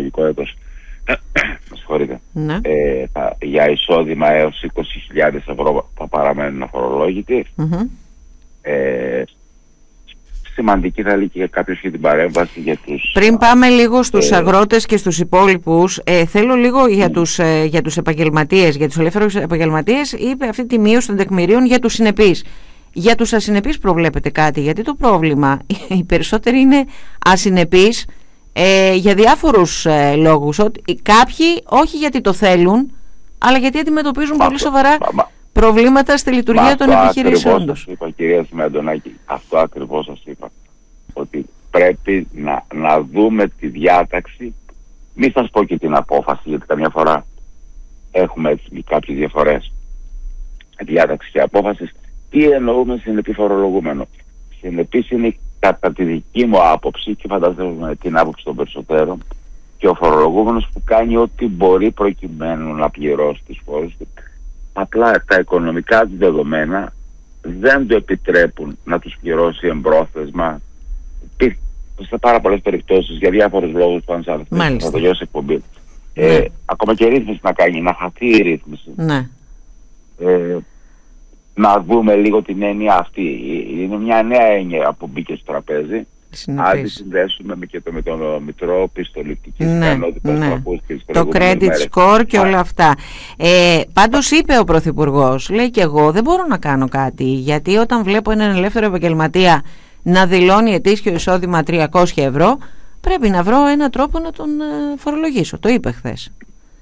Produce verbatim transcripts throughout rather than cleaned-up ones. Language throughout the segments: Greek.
φορολογικό έτος με συγχωρείτε, ναι. ε, θα, για εισόδημα έως είκοσι χιλιάδες ευρώ θα παραμένουν αφορολόγητοι. Mm-hmm. ε, Σημαντική θα λέει και κάποιος για την παρέμβαση για τους... Πριν πάμε λίγο στους ε, αγρότες και στους υπόλοιπους, ε, θέλω λίγο για, mm. τους, ε, για τους επαγγελματίες, για τους ελεύθερους επαγγελματίες, είπε αυτή τη μείωση των τεκμηρίων για τους συνεπείς. Για τους ασυνεπείς προβλέπετε κάτι, γιατί το πρόβλημα, οι περισσότεροι είναι ασυνεπείς ε, για διάφορους ε, λόγους. Ότι, κάποιοι όχι γιατί το θέλουν, αλλά γιατί αντιμετωπίζουν μα, πολύ σοβαρά μα, μα, προβλήματα στη λειτουργία μα, των επιχειρήσεων τους. Αυτό είπα, κυρία Σιμεαντονάκη, αυτό ακριβώς σας είπα. Ότι πρέπει να, να δούμε τη διάταξη, μη σας πω και την απόφαση, γιατί καμιά φορά έχουμε έτσι κάποιες διαφορές διάταξη και απόφαση. Τι εννοούμε συνεπή φορολογούμενο? Συνεπής είναι κατά τη δική μου άποψη, και φαντάζομαι την άποψη των περισσότερων, και ο φορολογούμενος που κάνει ό,τι μπορεί προκειμένου να πληρώσει τις φόρους του. Απλά τα οικονομικά του δεδομένα δεν το επιτρέπουν να τους πληρώσει εμπρόθεσμα. Σε πάρα πολλές περιπτώσεις, για διάφορους λόγους που αν σας αρέσει, θα τελειώσει εκπομπή. Ναι. Ε, ακόμα και ρύθμιση να κάνει, να χαθεί η ρύθμιση. Ναι. Ε, να δούμε λίγο την έννοια αυτή. Είναι μια νέα έννοια που μπήκε στο τραπέζι. Αν τη συνδέσουμε και το με τον μητρό πιστοληπτική ικανότητα, ναι, ναι. το credit μέρες. Score και όλα αυτά. Ε, πάντως είπε ο Πρωθυπουργός, λέει και εγώ δεν μπορώ να κάνω κάτι, γιατί όταν βλέπω έναν ελεύθερο επαγγελματία να δηλώνει ετήσιο εισόδημα τριακόσια ευρώ, πρέπει να βρω έναν τρόπο να τον ε, φορολογήσω. Το είπε χθες.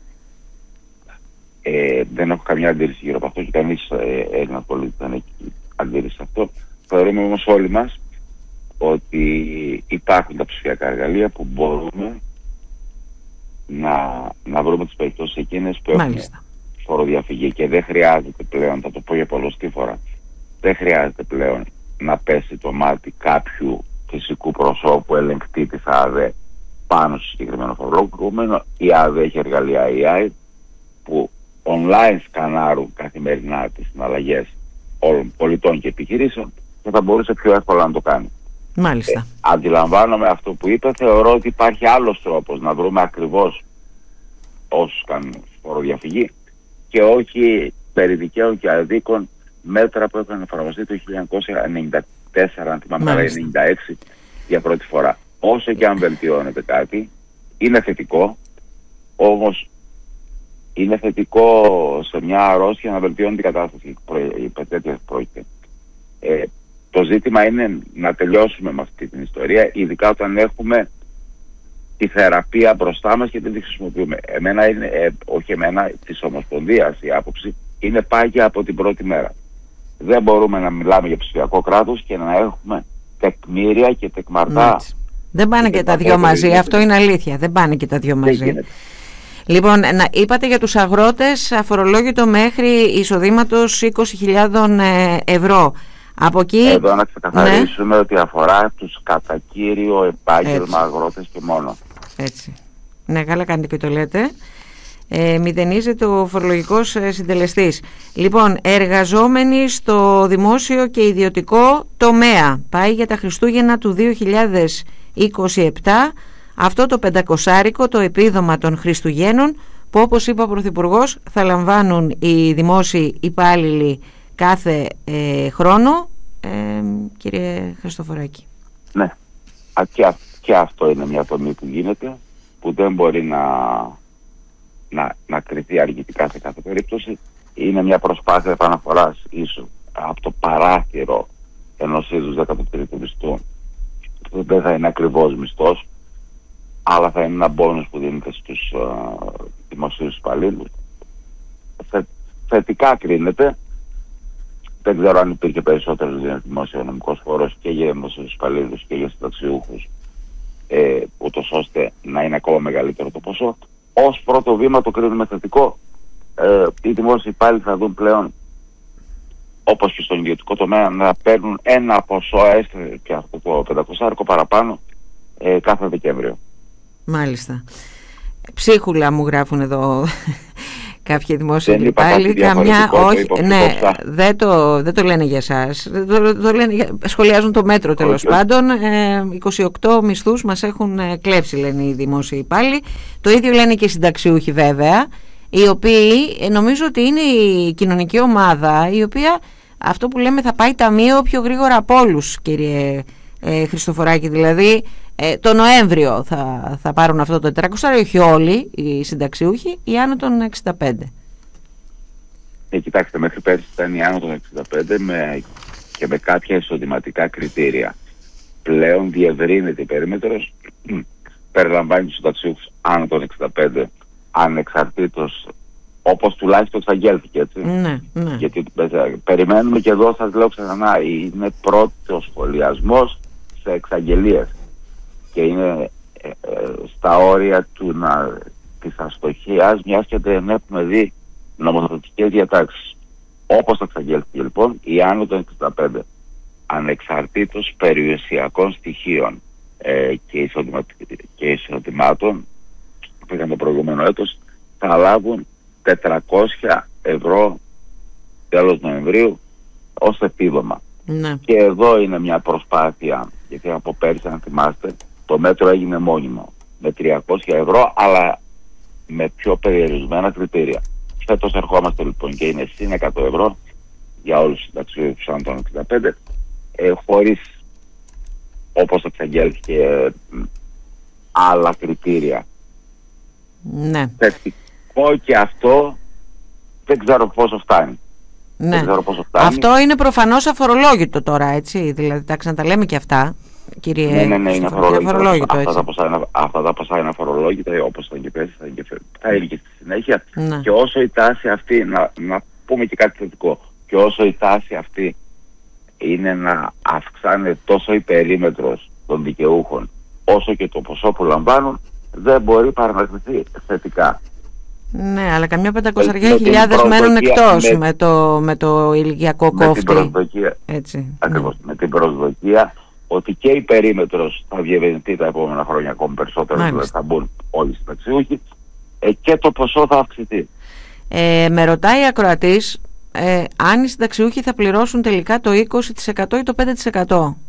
Ε, δεν έχω καμιά αντίρρηση γύρω από αυτό και κανείς ε, Έλληνας πολίτης δεν έχει αντίρρηση σε αυτό. Θεωρούμε όμως όλοι μας ότι υπάρχουν τα ψηφιακά εργαλεία που μπορούμε να, να βρούμε τις περιπτώσεις εκείνες που έχουν φοροδιαφυγή, και δεν χρειάζεται πλέον, θα το πω για πολλωστή φορά, δεν χρειάζεται πλέον να πέσει το μάτι κάποιου φυσικού προσώπου ελεγκτή της ΑΔΕ πάνω στο συγκεκριμένο φορολογούμενο. Η ΑΔΕ έχει εργαλεία έι άι που online σκανάρουν καθημερινά τις συναλλαγές όλων πολιτών και επιχειρήσεων και θα μπορούσε πιο εύκολα να το κάνει. Μάλιστα. Ε, αντιλαμβάνομαι αυτό που είπα. Θεωρώ ότι υπάρχει άλλος τρόπος να βρούμε ακριβώς όσους κάνουν φοροδιαφυγή και όχι περί δικαίων και αδίκων μέτρα που έχουν εφαρμοστεί το χίλια εννιακόσια ενενήντα τέσσερα, αν θυμάμαι καλά, ενενήντα έξι για πρώτη φορά. Όσο και αν βελτιώνεται κάτι, είναι θετικό, όμως είναι θετικό σε μια αρρώστια να βελτιώνει την κατάσταση. Τέτοια πρόκειται. Ε, το ζήτημα είναι να τελειώσουμε με αυτή την ιστορία, ειδικά όταν έχουμε τη θεραπεία μπροστά μας και δεν τη χρησιμοποιούμε. Εμένα είναι, ε, όχι εμένα, της Ομοσπονδίας η άποψη, είναι πάγια από την πρώτη μέρα. Δεν μπορούμε να μιλάμε για ψηφιακό κράτος και να έχουμε τεκμήρια και τεκμαρτά. Έτσι. Δεν πάνε και, και τα δυο μαζί, αυτό είναι αλήθεια. Δεν πάνε και τα δυο μαζί. Λοιπόν, να, είπατε για τους αγρότες αφορολόγητο μέχρι εισοδήματος είκοσι χιλιάδες ευρώ. Από εκεί... Εδώ να ξεκαθαρίσουμε, ναι, ότι αφορά τους κατά κύριο επάγγελμα έτσι. Αγρότες και μόνο. Έτσι. Ναι, καλά κάνετε και το λέτε. Ε, μηδενίζεται ο φορολογικός συντελεστής. Λοιπόν, εργαζόμενοι στο δημόσιο και ιδιωτικό τομέα. Πάει για τα Χριστούγεννα του δύο χιλιάδες είκοσι επτά αυτό το πεντακοσάρικο, το επίδομα των Χριστουγέννων, που όπως είπε ο Πρωθυπουργός θα λαμβάνουν οι δημόσιοι υπάλληλοι κάθε ε, χρόνο. ε, Κύριε Χριστοφοράκη. Ναι, και, και αυτό είναι μια τομή που γίνεται, που δεν μπορεί να να, να κριθεί αργητικά σε κάθε περίπτωση. Είναι μια προσπάθεια επαναφοράς ίσως από το παράθυρο ενός είδους δέκατου τρίτου μισθού. Δεν θα είναι ακριβώς μισθός, αλλά θα είναι ένα μπόνους που δίνεται στους uh, δημοσίους υπαλλήλους. Θε, θετικά κρίνεται. Δεν ξέρω αν υπήρχε περισσότερος δημοσιονομικός φόρος και για δημοσίους υπαλλήλους και για συνταξιούχους, ε, ούτως ώστε να είναι ακόμα μεγαλύτερο το ποσό. Ως πρώτο βήμα το κρίνουμε θετικό. Ε, οι δημόσιοι υπάλληλοι θα δουν πλέον, όπως και στον ιδιωτικό τομέα, να παίρνουν ένα ποσό, έστω και αυτό το πεντακόσια παραπάνω, ε, κάθε Δεκέμβριο. Μάλιστα. Ψίχουλα μου γράφουν εδώ κάποιοι δημόσιοι υπάλληλοι, καμιά όχι, το ναι, δεν το, δεν το λένε για εσάς, το, το λένε, σχολιάζουν το μέτρο τέλος okay. πάντων, ε, είκοσι οκτώ μισθούς μας έχουν ε, κλέψει, λένε οι δημόσιοι υπάλληλοι, το ίδιο λένε και οι συνταξιούχοι βέβαια, οι οποίοι ε, νομίζω ότι είναι η κοινωνική ομάδα η οποία αυτό που λέμε θα πάει ταμείο πιο γρήγορα από όλους, κύριε ε, Χριστοφοράκη, δηλαδή ε, το Νοέμβριο θα, θα πάρουν αυτό το τετρακόσια, όχι όλοι οι συνταξιούχοι, οι άνω των εξήντα πέντε. Ε, κοιτάξτε, μέχρι πέρσι ήταν οι άνω των εξήντα πέντε με, και με κάποια εισοδηματικά κριτήρια. Πλέον διευρύνεται η περίμετρος, περιλαμβάνει τους συνταξιούχους άνω των εξήντα πέντε, ανεξαρτήτως, όπως τουλάχιστον εξαγγέλθηκε, έτσι. Ναι, ναι. Γιατί περιμένουμε και εδώ, σας λέω ξανά, είναι πρώτος σχολιασμός σε εξαγγελίες και είναι ε, ε, στα όρια του να, της αστοχίας, μιας και δεν έχουμε δει νομοθετικές διατάξεις. Όπως εξαγγέλθηκε λοιπόν, οι άνω των εξήντα πέντε, ανεξαρτήτως περιουσιακών στοιχείων ε, και, εισοδημα, και εισοδημάτων που είχαν το προηγούμενο έτος, θα λάβουν τετρακόσια ευρώ τέλος Νοεμβρίου ως επίδομα. Ναι. Και εδώ είναι μια προσπάθεια, γιατί από πέρυσι, αν θυμάστε, το μέτρο έγινε μόνιμο με τριακόσια ευρώ, αλλά με πιο περιορισμένα κριτήρια. Φέτος ερχόμαστε λοιπόν και είναι συν εκατό ευρώ για όλους τους συνταξιούχους άνω των εξήντα πέντε, ε, χωρίς, όπως εξαγγέλθηκε, ε, άλλα κριτήρια. Ναι. Θετικό και αυτό, δεν ξέρω πόσο φτάνει. Ναι. Δεν ξέρω πόσο φτάνει. Αυτό είναι προφανώς αφορολόγητο τώρα, έτσι, δηλαδή τα ξαναταλέμε και αυτά, κύριε. Ναι, ναι, ναι, είναι αφορολόγητο. αφορολόγητο αυτά, τα ποσά είναι, αυτά τα ποσά είναι αφορολόγητα, όπως ήταν και πέρσι, θα, θα είναι και στη συνέχεια. Ναι. Και όσο η τάση αυτή, να, να πούμε και κάτι θετικό, και όσο η τάση αυτή είναι να αυξάνεται τόσο η περίμετρος των δικαιούχων, όσο και το ποσό που λαμβάνουν, δεν μπορεί παρά να κρυθεί θετικά. Ναι, αλλά καμιά πεντακόσιες χιλιάδες μένουν εκτός με, με, το, με το ηλικιακό κόφτη. Με την προσδοκία, έτσι, ακριβώς, ναι. με την προσδοκία ότι και η περίμετρος θα διευρυνθεί τα επόμενα χρόνια ακόμη περισσότερο, δηλαδή θα μπουν όλοι οι συνταξιούχοι, ε, και το ποσό θα αυξηθεί. Ε, με ρωτάει η ακροατής ε, αν οι συνταξιούχοι θα πληρώσουν τελικά το είκοσι τοις εκατό ή το πέντε τοις εκατό.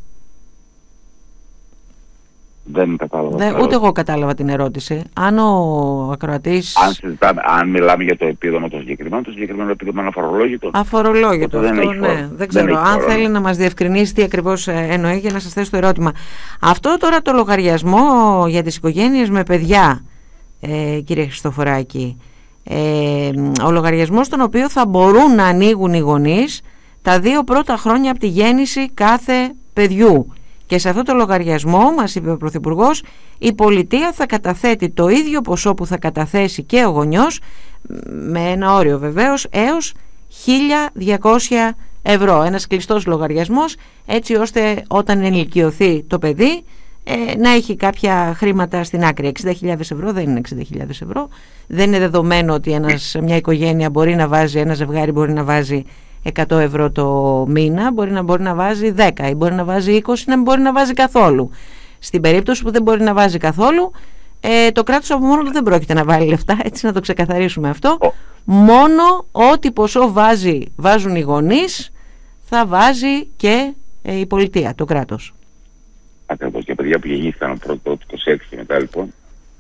Δεν κατάλαβα. Δε, ούτε εγώ κατάλαβα την ερώτηση. Αν ο ακροατής. Αν, συζητάμε, αν μιλάμε για το επίδομα το συγκεκριμένο, το συγκεκριμένο επίδομα είναι αφορολόγητο. Αφορολόγητο, αυτό, δεν, ναι. Δεν ξέρω. Δεν αν θέλει να μας διευκρινίσει τι ακριβώς εννοεί για να σας θέσει το ερώτημα. Αυτό τώρα το λογαριασμό για τις οικογένειες με παιδιά, ε, κύριε Χριστοφοράκη, ε, ο λογαριασμός τον οποίο θα μπορούν να ανοίγουν οι γονείς τα δύο πρώτα χρόνια από τη γέννηση κάθε παιδιού. Και σε αυτό το λογαριασμό, μας είπε ο Πρωθυπουργός, η πολιτεία θα καταθέτει το ίδιο ποσό που θα καταθέσει και ο γονιός, με ένα όριο βεβαίως, έως χίλια διακόσια ευρώ. Ένας κλειστός λογαριασμός, έτσι ώστε όταν ενηλικιωθεί το παιδί ε, να έχει κάποια χρήματα στην άκρη. εξήντα χιλιάδες ευρώ δεν είναι εξήντα χιλιάδες ευρώ. Δεν είναι δεδομένο ότι ένας, μια οικογένεια μπορεί να βάζει, ένα ζευγάρι μπορεί να βάζει εκατό ευρώ το μήνα, μπορεί να μπορεί να βάζει δέκα ή μπορεί να βάζει είκοσι, να μην μπορεί να βάζει καθόλου. Στην περίπτωση που δεν μπορεί να βάζει καθόλου, ε, το κράτος από μόνο του δεν πρόκειται να βάλει λεφτά, έτσι να το ξεκαθαρίσουμε αυτό. Oh. Μόνο ό,τι ποσό βάζει, βάζουν οι γονείς, θα βάζει και ε, η πολιτεία, το κράτος. Ακριβώς, για παιδιά που γεννήθηκαν από πρώτο είκοσι έξι και μετά λοιπόν,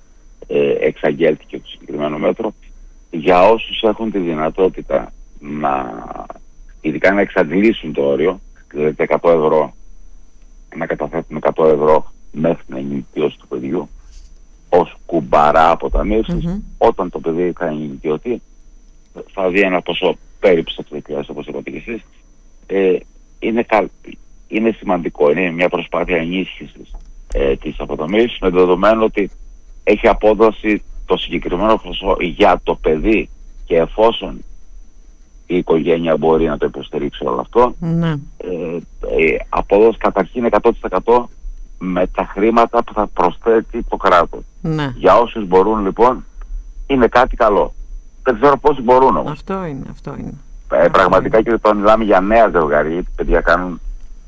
ε, εξαγγέλθηκε το συγκεκριμένο μέτρο για όσους έχουν τη δυνατότητα να, ειδικά να εξαντλήσουν το όριο, δηλαδή εκατό ευρώ, να καταθέτουν εκατό ευρώ μέχρι την ενηλικίωση του παιδιού ως κουμπαρά αποταμίευσης. Mm-hmm. Όταν το παιδί θα ενηλικιωθεί, θα δει ένα ποσό περίπου στα τρεις χιλιάδες, όπως είπατε και εσείς. Ε, είναι, καλ, είναι σημαντικό, είναι μια προσπάθεια ενίσχυσης ε, της αποταμίευσης, με δεδομένο ότι έχει απόδοση το συγκεκριμένο ποσό για το παιδί, και εφόσον η οικογένεια μπορεί να το υποστηρίξει όλο αυτό, ναι. ε, ε, απόδοση καταρχήν εκατό τοις εκατό με τα χρήματα που θα προσθέτει το κράτος. Ναι. Για όσους μπορούν λοιπόν είναι κάτι καλό. Δεν ξέρω πόσοι μπορούν όμως. Αυτό είναι, αυτό είναι. Ε, αυτό πραγματικά είναι. Και όταν μιλάμε για νέα ζευγάρια, γιατί παιδιά κάνουν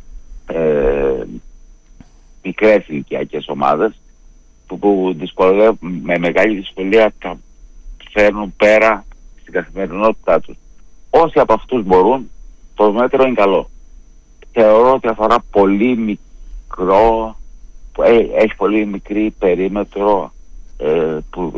ε, μικρές ηλικιακές ομάδες που, που με μεγάλη δυσκολία τα φέρνουν πέρα στην καθημερινότητά τους. Όσοι από αυτούς μπορούν, το μέτρο είναι καλό. Θεωρώ ότι αφορά πολύ μικρό, έχει πολύ μικρή περίμετρο ε, που